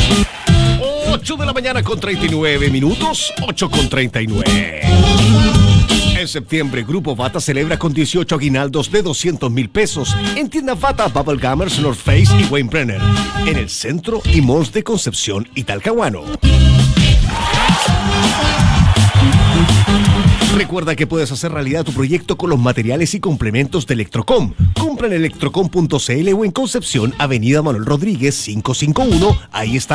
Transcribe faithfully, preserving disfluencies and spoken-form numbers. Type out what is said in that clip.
ocho de la mañana con treinta y nueve minutos, ocho con treinta y nueve. En septiembre, Grupo Bata celebra con dieciocho aguinaldos de doscientos mil pesos en tiendas Bata, Bubble Gummers, North Face y Wayne Brenner, en el centro y malls de Concepción y Talcahuano. Recuerda que puedes hacer realidad tu proyecto con los materiales y complementos de Electrocom. Compra en electrocom punto c l o en Concepción, Avenida Manuel Rodríguez quinientos cincuenta y uno. Ahí está